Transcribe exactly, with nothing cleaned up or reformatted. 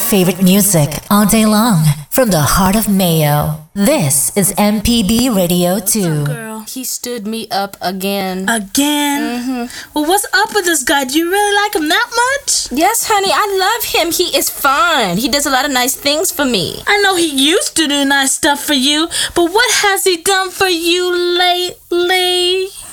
favorite music all day long from the heart of Mayo. This is M P B Radio two. Girl, he stood me up again. Again? Mm-hmm. Well, what's up with this guy? Do you really like him that much? Yes, honey, I love him. He is fine. He does a lot of nice things for me. I know he used to do nice stuff for you, but what has he done for you lately?